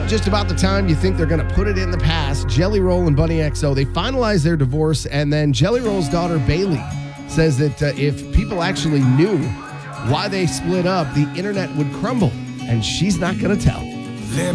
just about the time you think they're going to put it in the past, Jelly Roll and Bunny XO, they finalized their divorce, and then Jelly Roll's daughter, Bailey, says that if people actually knew why they split up, the internet would crumble, and she's not going to tell.